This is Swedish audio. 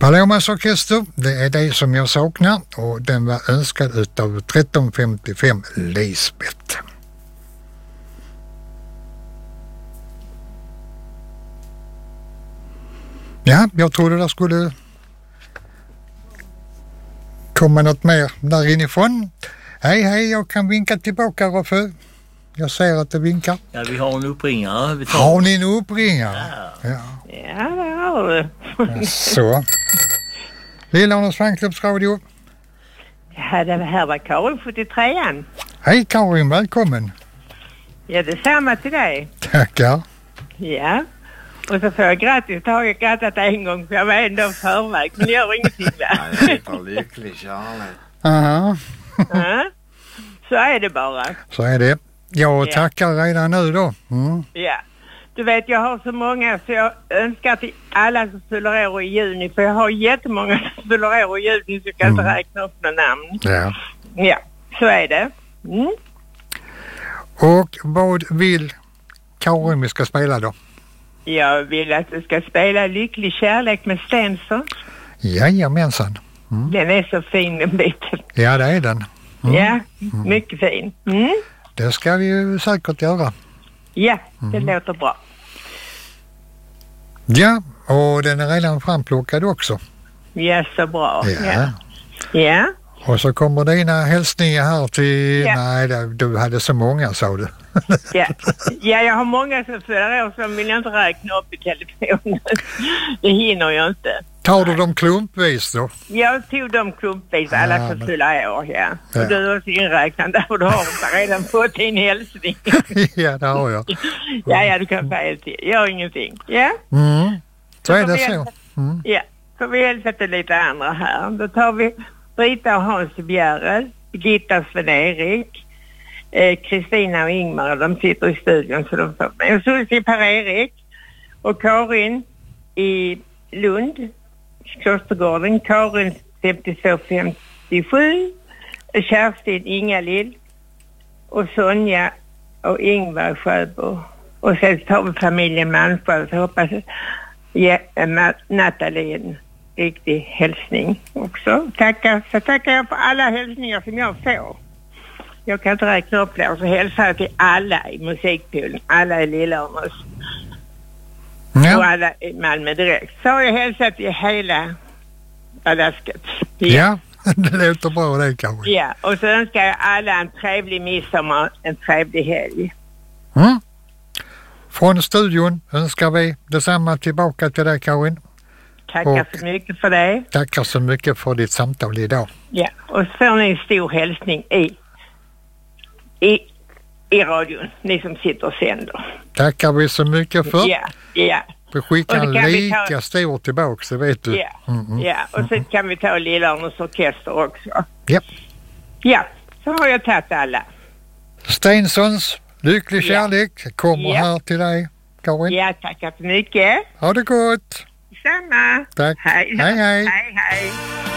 Palomas orkester, det är det som jag saknar, och den var önskad utav 1355 Lisbeth. Ja, jag trodde det skulle komma något mer där inifrån. Hej, jag kan vinka tillbaka, Roffe. Jag ser att det vinkar. Ja, vi har en uppringare. Har ni en uppringare? Ja, det har du. Så. Lillarnas fanklubbsradio. Ja, det här var Karin 73an. Hej Karin, välkommen. Ja, detsamma till dig. Tackar. Ja. Och så får jag grattis. Jag har grattat en gång för jag var ändå förväg. Men det gör ingenting där. det heter lycklig kärlek. Aha. Ja. Så är det bara. Så är det. Jag tackar redan nu då. Mm. Ja. Du vet, jag har så många så jag önskar till alla som fyller år i juni. För jag har jättemånga som fyller år i juni så jag kan inte räkna upp några namn. Ja. Ja, så är det. Mm. Och vad vill Karin vi ska spela då? Jag vill att du ska spela Lycklig kärlek med Stensson. Jajamensan. Mm. Den är så fin, den biten. Ja, det är den. Mm. Ja, mycket fin. Mm. Det ska vi ju säkert göra. Ja, det låter bra. Ja, och den är redan framplockad också. Ja, så bra. Ja. Ja. Och så kommer dina hälsningar här till... Ja. Nej, du hade så många, sa du. Ja. Ja, jag har många som fyller år som vill jag inte räkna upp i telefonen. Det hinner jag inte. Tar du dem klumpvis då? Jag tog dem klumpvis, alla som fyller år, ja. Och du är också inräknad där och du har inte redan fått din hälsning. Ja, det har jag. Ja, du kan säga till. Gör ingenting. Ja? Mm. Så är det så. Mm. Ja, så vi hälsar till lite andra här. Då tar vi Brita och Hans i Bjärred, Birgitta, Sven-Erik, Kristina och Ingmar, de sitter i studion så de får med. Och så är Per-Erik och Karin i Lund, Klostergården, Karin 5257, Kerstin Ingalill och Sonja och Ingvar Sjöbo. Och sen tar vi familjen Malmsjö så hoppas Nathalie en riktig hälsning också. Så tackar jag för alla hälsningar som jag får. Jag kan inte räkna upp det och så hälsar jag till alla i musikpoolen, alla i Lillörnäs och alla i Malmö direkt. Så har jag hälsat till hela badasket. Ja, det låter bra det kanske. Ja, och så önskar jag alla en trevlig midsommar, en trevlig helg. Mm. Från studion önskar vi detsamma tillbaka till dig, Karin. Tackar så mycket för det. Tackar så mycket för ditt samtal idag. Ja, och så får ni en stor hälsning i radion, ni som sitter och sänder. Tackar vi så mycket för. Ja. Vi skickar lika stor tillbaka, så vet du. Ja, ja. Och så kan vi ta Lillörnäs orkester också. Ja. Ja, så har jag tagit alla. Stenssons Lycklig kärlek kommer här till dig, Karin. Ja, tackar så mycket. Ha det gott. Samma. Tack. Hej. Hej. Hej.